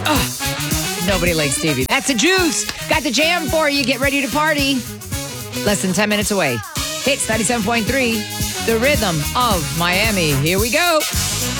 Nobody likes Stevie. That's the juice. Got the jam for you. Get ready to party. Less than 10 minutes away. Hits 97.3. The rhythm of Miami. Here we go.